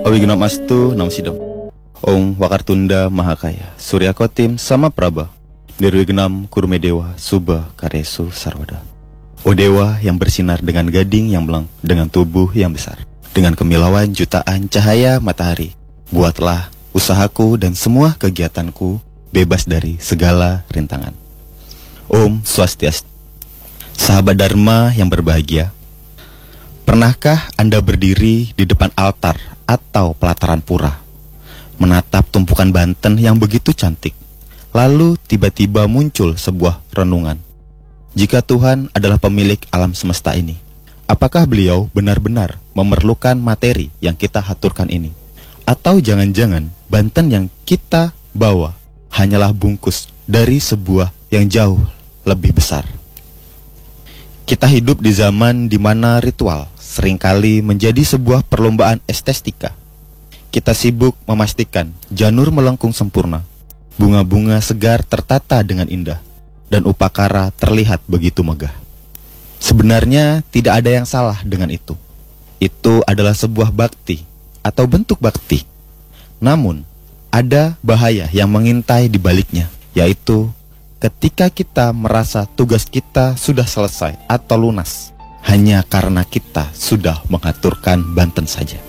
Awignam Astu Nam Sidam Om Wakartunda Mahakaya Surya Kotim Sama Prabha Nirwignam Kurmedewa Subha Karesu Sarwada. O Dewa yang bersinar dengan gading yang belang, dengan tubuh yang besar, dengan kemilauan jutaan cahaya matahari, buatlah usahaku dan semua kegiatanku bebas dari segala rintangan. Om Swastiastu. Sahabat Dharma yang berbahagia, pernahkah Anda berdiri di depan altar atau pelataran pura, menatap tumpukan Banten yang begitu cantik, lalu tiba-tiba muncul sebuah renungan? Jika Tuhan adalah pemilik alam semesta ini, apakah beliau benar-benar memerlukan materi yang kita haturkan ini? Atau jangan-jangan Banten yang kita bawa hanyalah bungkus dari sebuah yang jauh lebih besar? Kita hidup di zaman di mana ritual seringkali menjadi sebuah perlombaan estetika. Kita sibuk memastikan janur melengkung sempurna, bunga-bunga segar tertata dengan indah, dan upakara terlihat begitu megah. Sebenarnya tidak ada yang salah dengan itu. Itu adalah sebuah bakti atau bentuk bakti. Namun, ada bahaya yang mengintai di baliknya, yaitu ketika kita merasa tugas kita sudah selesai atau lunas hanya karena kita sudah mengaturkan Banten saja.